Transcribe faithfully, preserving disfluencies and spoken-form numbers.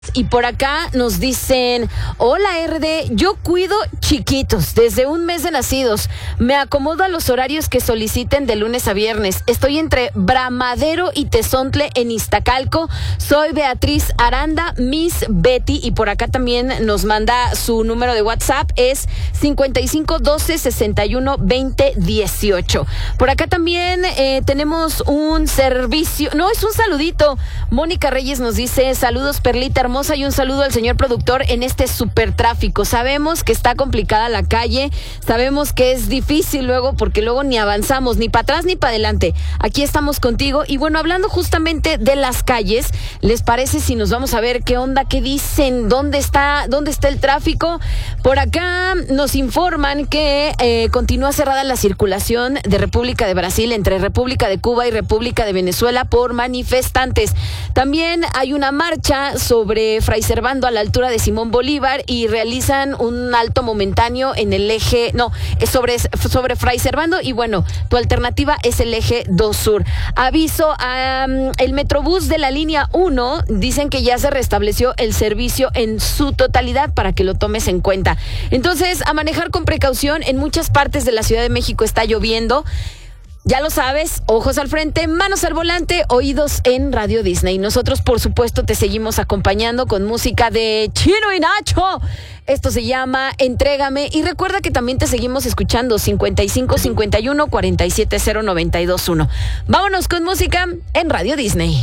Y por acá nos dicen: hola R D, yo cuido chiquitos desde un mes de nacidos. Me acomodo a los horarios que soliciten de lunes a viernes. Estoy entre Bramadero y Tezontle en Iztacalco. Soy Beatriz Aranda, Miss Betty. Y por acá también nos manda su número de WhatsApp. Es cincuenta y cinco doce sesenta y uno veinte dieciocho. Por acá también eh, tenemos un servicio. No, es un saludito. Mónica Reyes nos dice: saludos, Perlita hermosa, y un saludo al señor productor en este super tráfico. Sabemos que está complicada la calle, sabemos que es difícil luego, porque luego ni avanzamos, ni para atrás ni para adelante. Aquí estamos contigo. Y bueno, hablando justamente de las calles, ¿les parece si nos vamos a ver qué onda, qué dicen, dónde está, dónde está el tráfico? Por acá nos informan que eh, continúa cerrada la circulación de República de Brasil entre República de Cuba y República de Venezuela por manifestantes. También hay una marcha sobre Fray Servando a la altura de Simón Bolívar y realizan un alto momentáneo en el eje, no, es sobre, sobre Fray Servando, y bueno, tu alternativa es el eje dos Sur. Aviso a um, el Metrobús de la línea uno, dicen que ya se restableció el servicio en su totalidad para que lo tomes en cuenta. Entonces, a manejar con precaución. En muchas partes de la Ciudad de México está lloviendo. Ya lo sabes, ojos al frente, manos al volante, oídos en Radio Disney. Nosotros, por supuesto, te seguimos acompañando con música de Chino y Nacho. Esto se llama Entrégame. Y recuerda que también te seguimos escuchando cincuenta y cinco cincuenta y uno cuarenta y siete cero noventa y dos uno. Vámonos con música en Radio Disney.